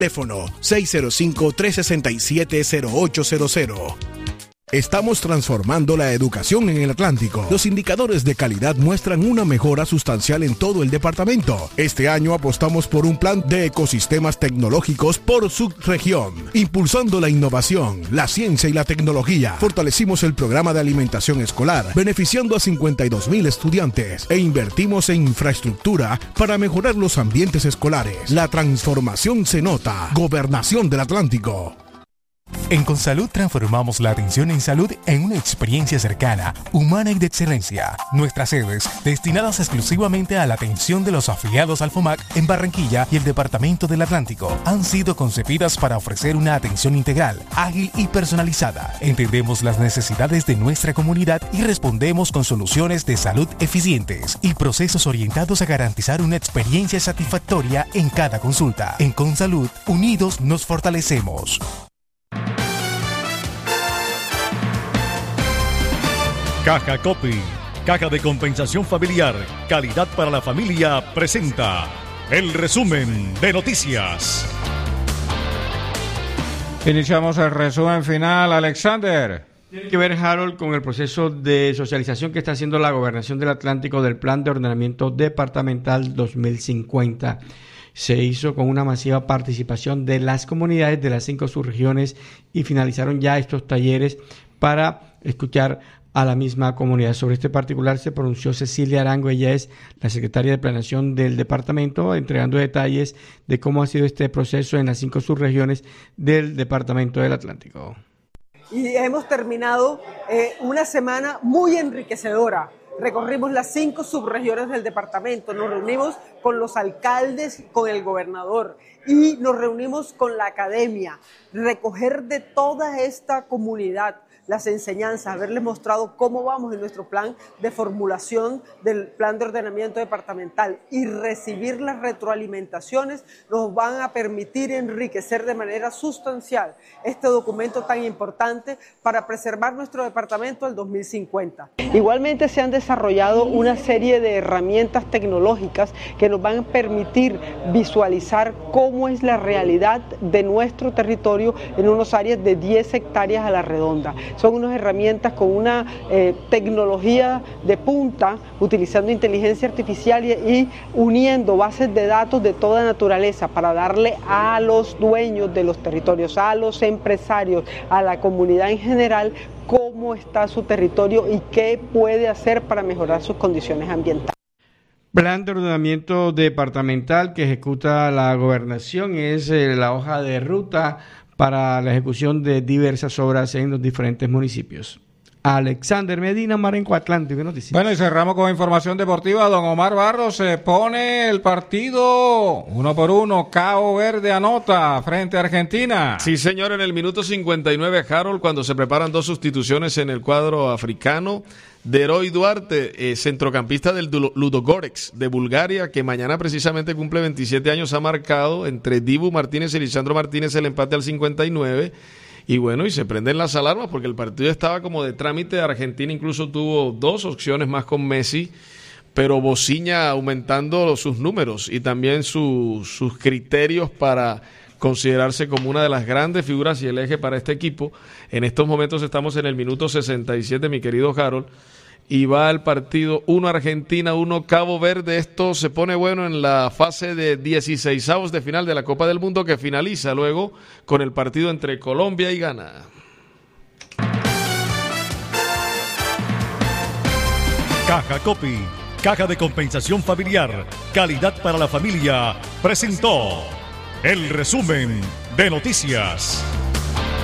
Teléfono 605-367-0800. Estamos transformando la educación en el Atlántico. Los indicadores de calidad muestran una mejora sustancial en todo el departamento. Este año apostamos por un plan de ecosistemas tecnológicos por subregión, impulsando la innovación, la ciencia y la tecnología. Fortalecimos el programa de alimentación escolar, beneficiando a 52,000 estudiantes, e invertimos en infraestructura para mejorar los ambientes escolares. La transformación se nota. Gobernación del Atlántico. En Consalud transformamos la atención en salud en una experiencia cercana, humana y de excelencia. Nuestras sedes, destinadas exclusivamente a la atención de los afiliados al FOMAC en Barranquilla y el Departamento del Atlántico, han sido concebidas para ofrecer una atención integral, ágil y personalizada. Entendemos las necesidades de nuestra comunidad y respondemos con soluciones de salud eficientes y procesos orientados a garantizar una experiencia satisfactoria en cada consulta. En Consalud, unidos nos fortalecemos. Caja Copy, Caja de Compensación Familiar, calidad para la familia, presenta el resumen de noticias. Iniciamos el resumen final, Alexander. Tiene que ver, Harold, con el proceso de socialización que está haciendo la Gobernación del Atlántico del Plan de Ordenamiento Departamental 2050. Se hizo con una masiva participación de las comunidades de las 5 subregiones y finalizaron ya estos talleres para escuchar a la misma comunidad. Sobre este particular se pronunció Cecilia Arango. Ella es la secretaria de Planeación del departamento, entregando detalles de cómo ha sido este proceso en las 5 subregiones del Departamento del Atlántico. Y hemos terminado una semana muy enriquecedora. Recorrimos las 5 subregiones del departamento, nos reunimos con los alcaldes, con el gobernador y nos reunimos con la academia. Recoger de toda esta comunidad las enseñanzas, haberles mostrado cómo vamos en nuestro plan de formulación del plan de ordenamiento departamental y recibir las retroalimentaciones nos van a permitir enriquecer de manera sustancial este documento tan importante para preservar nuestro departamento al 2050. Igualmente se han desarrollado una serie de herramientas tecnológicas que nos van a permitir visualizar cómo es la realidad de nuestro territorio en unas áreas de 10 hectáreas a la redonda. Son unas herramientas con una tecnología de punta, utilizando inteligencia artificial y uniendo bases de datos de toda naturaleza para darle a los dueños de los territorios, a los empresarios, a la comunidad en general, cómo está su territorio y qué puede hacer para mejorar sus condiciones ambientales. Plan de ordenamiento departamental que ejecuta la gobernación es la hoja de ruta para la ejecución de diversas obras en los diferentes municipios. Alexander Medina, Marenco Atlántico, noticias. Bueno, y cerramos con información deportiva. Don Omar Barros se pone el partido 1-1. Cabo Verde anota frente a Argentina. Sí, señor, en el minuto 59, Harold, cuando se preparan 2 sustituciones en el cuadro africano. Deroy Duarte, centrocampista del Ludogorets de Bulgaria, que mañana precisamente cumple 27 años, ha marcado entre Dibu Martínez y Lisandro Martínez el empate al 59. Y bueno, y se prenden las alarmas porque el partido estaba como de trámite. Argentina incluso tuvo 2 opciones más con Messi, pero Bociña aumentando sus números y también sus criterios para considerarse como una de las grandes figuras y el eje para este equipo. En estos momentos estamos en el minuto 67, mi querido Harold, y va el partido 1 Argentina, 1 Cabo Verde. Esto se pone bueno en la fase de 16avos de final de la Copa del Mundo, que finaliza luego con el partido entre Colombia y Ghana. Caja Copy, Caja de Compensación Familiar, calidad para la familia, presentó el resumen de noticias.